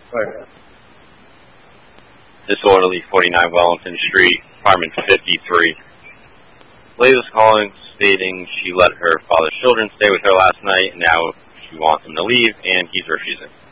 Right. Disorderly, 49 Wellington Street, apartment 53. Lady was calling, stating she let her father's children stay with her last night, and now she wants him to leave, and he's refusing.